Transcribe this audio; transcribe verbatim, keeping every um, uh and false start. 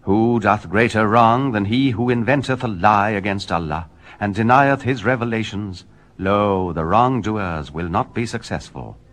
Who doth greater wrong than he who inventeth a lie against Allah, and denieth his revelations? Lo, the wrongdoers will not be successful.